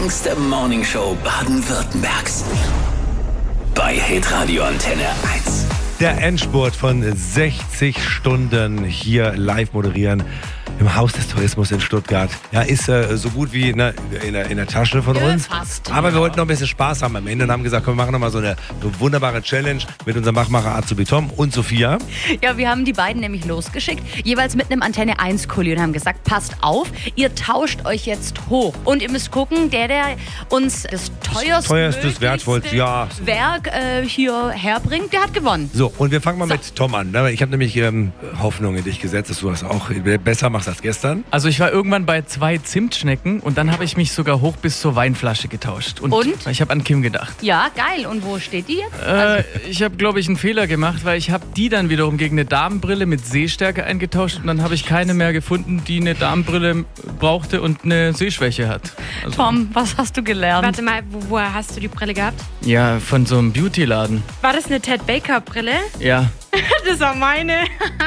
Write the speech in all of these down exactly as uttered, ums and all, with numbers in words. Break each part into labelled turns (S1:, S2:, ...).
S1: längste Morningshow Baden-Württembergs. Bei Hitradio Antenne eins.
S2: Der Endspurt von sechzig Stunden hier live moderieren im Haus des Tourismus in Stuttgart. Ja, ist äh, so gut wie in der, in der, in der Tasche von
S3: Ja,
S2: uns.
S3: fast.
S2: Aber wir wollten noch ein bisschen Spaß haben am Ende und haben gesagt, komm, wir machen noch mal so eine wunderbare Challenge mit unserem Machmacher Azubi Tom und Sophia.
S3: Ja, wir haben die beiden nämlich losgeschickt, jeweils mit einem Antenne eins Kuli und haben gesagt, passt auf, ihr tauscht euch jetzt hoch. Und ihr müsst gucken, der, der uns das teuerste,
S2: Teuerstes, wertvollste, ja.
S3: Werk äh, hier herbringt, der hat gewonnen.
S2: So, und wir fangen mal
S3: So.
S2: mit Tom an. Ich habe nämlich ähm, Hoffnung in dich gesetzt, dass du das auch besser machst als gestern.
S4: Also ich war irgendwann bei zwei Zimtschnecken und dann habe ich mich sogar hoch bis zur Weinflasche getauscht. Und,
S3: Und?
S4: ich habe an Kim gedacht.
S3: Ja, geil. Und wo steht die jetzt?
S4: Äh, ich habe, glaube ich, einen Fehler gemacht, weil ich habe die dann wiederum gegen eine Damenbrille mit Sehstärke eingetauscht und dann habe ich keine mehr gefunden, die eine Damenbrille brauchte und eine Sehschwäche hat. Also,
S3: Tom, was hast du gelernt?
S5: Warte mal, wo, woher hast du die Brille gehabt?
S4: ja, von so einem Beauty-Laden.
S5: War das eine Ted Baker Brille?
S4: Ja.
S5: Das war meine.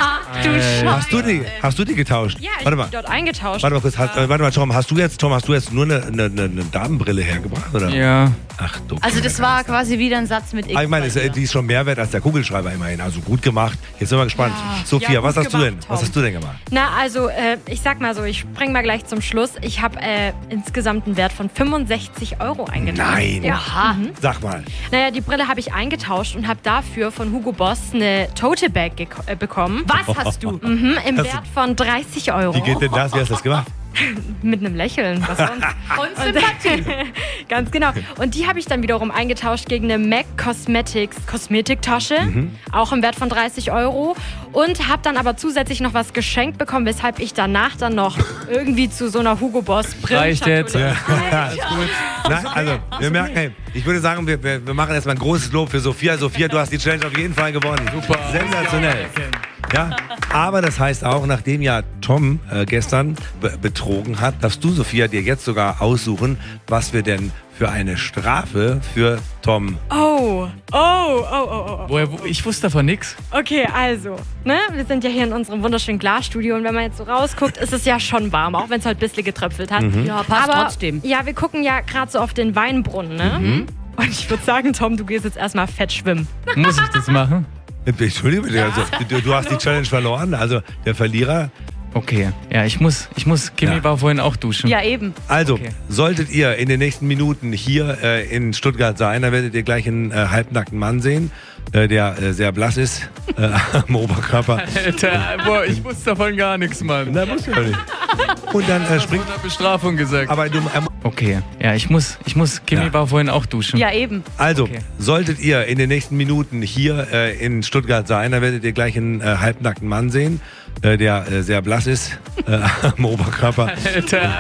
S3: du
S4: Äh,
S2: Hast du die, hast du die getauscht?
S5: Ja, ich
S2: Warte
S5: habe
S2: mal.
S5: die dort eingetauscht.
S2: Warte mal kurz, hast, äh, warte mal, Tom, hast du jetzt, Tom, hast du jetzt nur eine, eine, eine eine Damenbrille hergebracht, oder?
S4: Ja.
S2: Ach du.
S3: Also das war quasi wieder ein Satz mit X.
S2: Ah, ich meine,
S3: bei
S2: ist, äh,
S3: dir.
S2: die ist schon mehr wert als der Kugelschreiber immerhin. Also gut gemacht. Jetzt sind wir gespannt.
S5: Ja.
S2: Sophia,
S5: Ja,
S2: was
S5: gut
S2: hast du denn?
S5: gemacht,
S2: Was
S5: Tom.
S2: hast du denn gemacht?
S5: Na, also, äh, ich sag mal so, ich spring mal gleich zum Schluss. Ich habe äh, insgesamt einen Wert von fünfundsechzig Euro eingetauscht.
S2: Nein.
S5: Ja.
S3: Aha.
S2: Sag mal.
S5: Naja, die Brille habe ich eingetauscht und habe dafür von Hugo Boss eine Tote Bag geko- äh, bekommen.
S3: Was hast du?
S5: Mhm, im
S2: Hast du-
S5: Wert von dreißig Euro.
S2: Wie geht denn das? Wie hast du das gemacht?
S5: Mit einem Lächeln. Was sonst?
S3: Und Sympathie.
S5: Ganz genau. Und die habe ich dann wiederum eingetauscht gegen eine MAC Cosmetics Kosmetiktasche,
S2: Mhm.
S5: auch im Wert von dreißig Euro. Und habe dann aber zusätzlich noch was geschenkt bekommen, weshalb ich danach dann noch irgendwie zu so einer Hugo Boss
S4: Reicht jetzt.
S5: Brillenschatulle.
S2: Ja, ist gut. Na, also, wir merken, hey, ich würde sagen, wir, wir, wir machen erstmal ein großes Lob für Sophia. Sophia, du hast die Challenge auf jeden Fall gewonnen.
S4: Super.
S2: Sensationell. Ja, aber das heißt auch, nachdem ja Tom äh, gestern be betrogen hat, darfst du, Sophia, dir jetzt sogar aussuchen, was wir denn für eine Strafe für Tom.
S5: Oh, oh, oh, oh, oh.
S4: Woher, wo, ich wusste davon nichts.
S5: Okay, also, ne, wir sind ja hier in unserem wunderschönen Glasstudio und wenn man jetzt so rausguckt, ist es ja schon warm, auch wenn es heute ein bisschen getröpfelt hat.
S3: Ja, passt
S5: Aber,
S3: trotzdem.
S5: Ja, wir gucken ja gerade so auf den Weinbrunnen, ne? Und ich würde sagen, Tom, du gehst jetzt erstmal fett schwimmen.
S4: Muss ich das machen?
S2: Entschuldige bitte, also, du, du hast die Challenge verloren, also der Verlierer.
S4: Okay. Ja, ich muss, ich muss. Kimi
S2: Ja.
S4: war vorhin auch duschen.
S3: Ja, eben.
S2: Also,
S4: Okay.
S2: solltet ihr in den nächsten Minuten hier äh, in Stuttgart sein, dann werdet ihr gleich einen äh, halbnackten Mann sehen, äh, der äh, sehr blass ist äh, am Oberkörper.
S4: Alter, boah, ich wusste davon gar nichts, Mann.
S2: Na, muss ja nicht. Und dann äh, springt.
S4: Von der Bestrafung gesagt.
S2: Aber du, ähm,
S4: Okay. Ja, ich muss, ich muss. Kimi
S2: Ja.
S4: war vorhin auch duschen.
S3: Ja, eben.
S2: also,
S4: Okay.
S2: solltet ihr in den nächsten Minuten hier äh, in Stuttgart sein, dann werdet ihr gleich einen äh, halbnackten Mann sehen, äh, der äh, sehr blass ist äh, am Oberkörper.
S4: Alter,